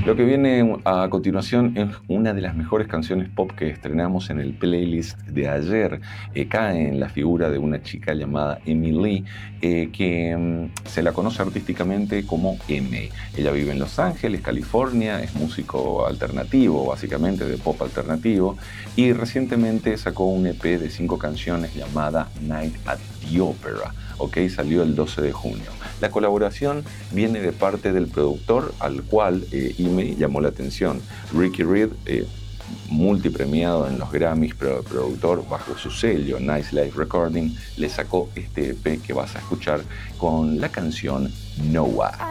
Lo que viene a continuación es una de las mejores canciones pop que estrenamos en el playlist de ayer. Cae en la figura de una chica llamada Emily, que se la conoce artísticamente como M. Ella vive en Los Ángeles, California, es músico alternativo, básicamente de pop alternativo, y recientemente sacó un EP de 5 canciones llamada Night at the Opera. Salió el 12 de junio. La colaboración viene de parte del productor al cual Ime llamó la atención. Ricky Reed, multipremiado en los Grammys, pero el productor bajo su sello Nice Life Recording le sacó este EP que vas a escuchar con la canción Noah.